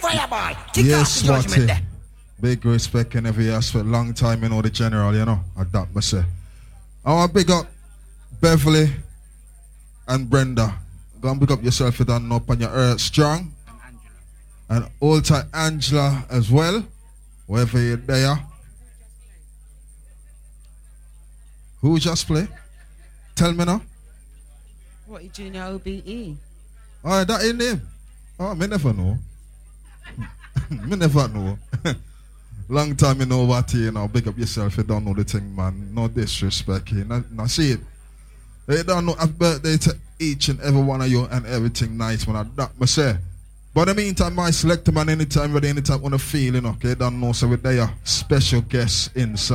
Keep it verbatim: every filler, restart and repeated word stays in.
fireball. Kick Yes, off the judgment Swati. there. Big respect in every aspect. Long time, you know, the general, you know. I that me say. I want to big up Beverly and Brenda. Go and big up yourself, you don't know, up on your earth strong. And old time Angela as well. Wherever you're there. Who just play? Tell me now. What you doing O B E? Oh, that in name. Oh, me never know. me never know. Long time you know what you know. Big up yourself. You don't know the thing, man. No disrespect. You know, now see it. You don't know happy birthday to each and every one of you and everything nice, man. I that me say. But in the meantime, my select man anytime ready, anytime want to feel, you know. Okay, don't know. So we're there, special guests inside.